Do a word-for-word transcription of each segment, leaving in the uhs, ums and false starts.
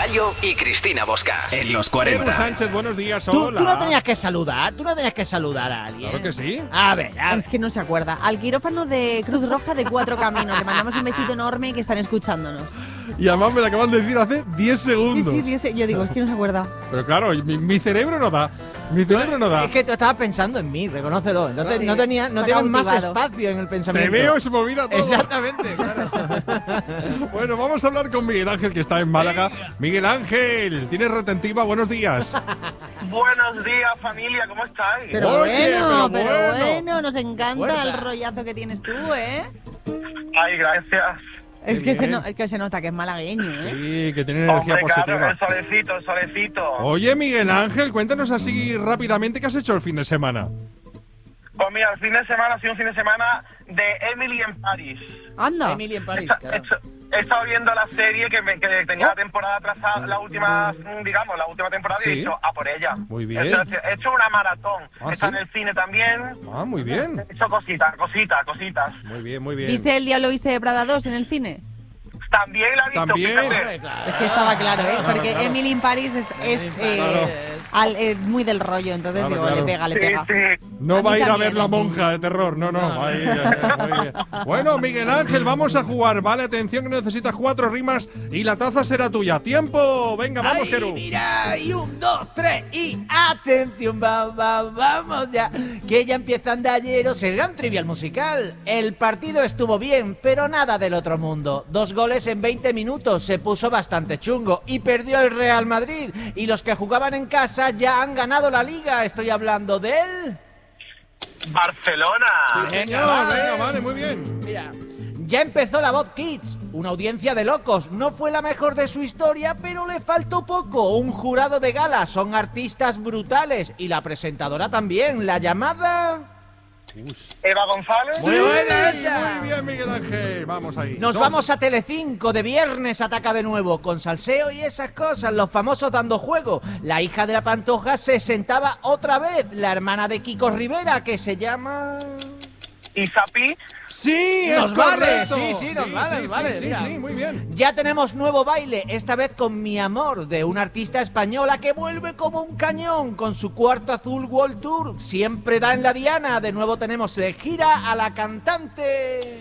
Gallo y Cristina Bosca. En los Edu cuarenta. Sánchez, buenos días, ¿Tú, hola. tú no tenías que saludar, tú no tenías que saludar a alguien. Claro que sí. A ver, a ver. Es que no se acuerda. Al quirófano de Cruz Roja de Cuatro Caminos. Le mandamos un besito enorme que están escuchándonos. Y además me lo acaban de decir hace diez Sí, segundos. sí, dice- yo digo, es que no se acuerda. Pero claro, mi, mi cerebro no da. Mi cerebro no da. Es que tú estabas pensando en mí, reconócelo. Entonces Sí, no tenía, no está tienes más cautivado. espacio en el Te pensamiento. veo y se me olvida todo. Exactamente, claro. Bueno, vamos a hablar con Miguel Ángel, que está en Málaga. Miguel Ángel, ¿tienes retentiva? Buenos días. Buenos días, familia, ¿cómo estáis? Pero Oye, bueno, pero pero bueno. bueno, nos encanta Fuerza. el rollazo que tienes tú, ¿eh? Ay, gracias. Es Qué que, se bien. no- es que se nota que es malagueño, ¿eh? Sí, que tiene energía Hombre, positiva. claro, el solecito, el solecito. Oye, Miguel Ángel, cuéntanos así rápidamente qué has hecho el fin de semana. Pues mira, el fin de semana ha sido un fin de semana de Emily en París. Anda. Emily en París, Esta- claro. esto- He estado viendo la serie que, me- que tenía la temporada atrasada, la última, mm, digamos, la última temporada y Sí. he dicho, a por ella. Muy bien. He hecho, he hecho una maratón. Ah, Está ¿sí? en el cine también. Ah, muy bien. He hecho cositas, cositas, cositas. Muy bien, muy bien. ¿Viste El Diablo Viste de Prada dos en el cine? También la he visto, También. fíjate. Hombre, claro. Es que estaba claro, ¿eh? Claro, Porque claro. Emily in Paris es, es, eh, Claro. al- eh, muy del rollo, entonces Claro, digo, claro. le pega, le Sí, pega. sí. No A va a mí ir a también, ver La ¿eh? Monja de terror, no, no. Ahí, ahí, ahí, muy bien. Bueno, Miguel Ángel, vamos a jugar, ¿vale? Atención que necesitas cuatro rimas y la taza será tuya. ¡Tiempo! Venga, vamos, Ay, Keru. mira, y un, dos, tres, y atención, va, va, vamos ya, que ya empieza Andalleros, el gran trivial musical. El partido estuvo bien, pero nada del otro mundo. Dos goles en veinte minutos, se puso bastante chungo y perdió el Real Madrid. Y los que jugaban en casa ya han ganado la liga. Estoy hablando de él. Barcelona. Sí, señor, venga, vale, muy bien. Mira, ya empezó la Voz Kids, una audiencia de locos. No fue la mejor de su historia, pero le faltó poco. Un jurado de gala, son artistas brutales. Y la presentadora también, la llamada... Eva González. Sí, Muy buena esa. muy bien, Miguel Ángel. Vamos ahí. Nos Dos. vamos a Telecinco, de viernes ataca de nuevo, con salseo y esas cosas, los famosos dando juego. La hija de la Pantoja se sentaba otra vez, la hermana de Kiko Rivera, que se llama... Isapi. Sí, es Nos vale, correcto. sí, sí, nos vale, sí, nos vale, sí, mira. sí, muy bien. Ya tenemos nuevo baile, esta vez con Mi Amor, de una artista española que vuelve como un cañón con su cuarto azul World Tour. Siempre da en la diana, de nuevo tenemos de gira a la cantante...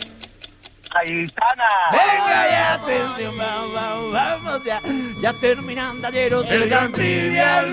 Aitana. Venga ya, atención, vamos, vamos, vamos ya. Ya terminando ayer El gran trivial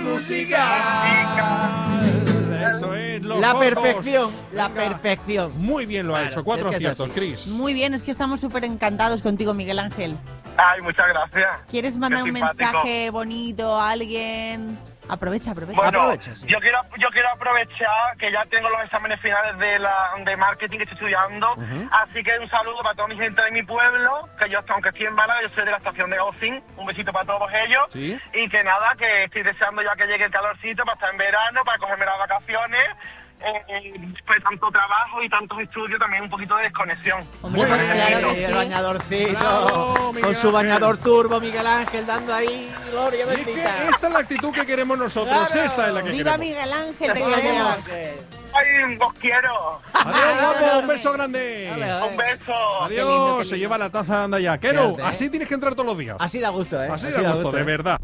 musical. Eso es, los La votos. perfección, la Venga. perfección. Muy bien lo ha Claro, hecho. Cuatro es que es aciertos, así. Chris. Muy bien, es que estamos súper encantados contigo, Miguel Ángel. Ay, muchas gracias. ¿Quieres mandar Qué un simpático. mensaje bonito a alguien? Aprovecha, aprovecha. Bueno, Aprovecha, sí. yo quiero yo quiero aprovechar que ya tengo los exámenes finales de la de marketing que estoy estudiando, así que un saludo para toda mi gente de mi pueblo, que yo aunque estoy en Málaga, yo soy de la estación de Gaucín, un besito para todos ellos, Sí. y que nada, que estoy deseando ya que llegue el calorcito para estar en verano, para cogerme las vacaciones, eh, eh, pues tanto trabajo y tantos estudios, también un poquito de desconexión. Hombre, Muy pues bien. claro Ahí, que el sí. bañadorcito, Bravo, Miguel con su Ángel. bañador turbo, Miguel Ángel, dando ahí gloria Y es que bendita. esta es la actitud que queremos nosotros. Claro. Esta es la que ¡Viva queremos. Miguel Ángel! Te Venga, Miguel queremos. Ángel. ¡Ay, os quiero! Adiós, guapo. Un beso grande. Vale, ¡Un beso! Adiós. lindo, qué Se lindo. lleva la taza, anda ya. Kero, Fíjate, ¿eh? así tienes que entrar todos los días. Así da gusto, ¿eh? Así da gusto, de verdad.